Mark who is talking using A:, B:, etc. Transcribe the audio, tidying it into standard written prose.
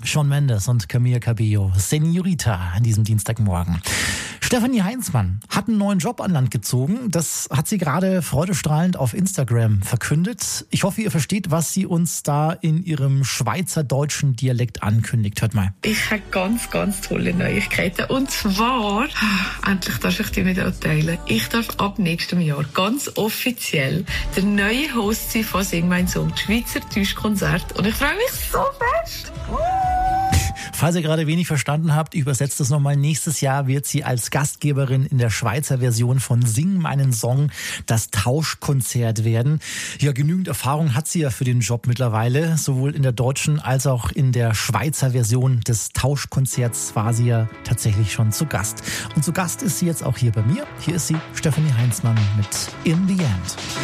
A: Shawn Mendes und Camila Cabello, Señorita an diesem Dienstagmorgen. Stefanie Heinzmann hat einen neuen Job an Land gezogen. Das hat sie gerade freudestrahlend auf Instagram verkündet. Ich hoffe, ihr versteht, was sie uns da in ihrem schweizerdeutschen Dialekt ankündigt. Hört mal.
B: Ich habe ganz tolle Neuigkeiten. Und zwar, endlich darf ich die mit euch teilen. Ich darf ab nächstem Jahr ganz offiziell der neue Host sein von Sing mein Song, das Schweizer Tischkonzert. Und ich freue mich so fest.
A: Falls ihr gerade wenig verstanden habt, übersetzt es nochmal. Nächstes Jahr wird sie als Gastgeberin in der Schweizer Version von Sing meinen Song das Tauschkonzert werden. Ja, genügend Erfahrung hat sie ja für den Job mittlerweile. Sowohl in der deutschen als auch in der Schweizer Version des Tauschkonzerts war sie ja tatsächlich schon zu Gast. Und zu Gast ist sie jetzt auch hier bei mir. Hier ist sie, Stefanie Heinzmann mit In the End.